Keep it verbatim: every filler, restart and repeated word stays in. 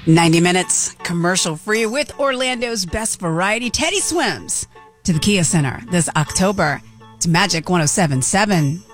ninety minutes commercial free with Orlando's best variety. Teddy Swims to the Kia Center this October. It's Magic one oh seven point seven.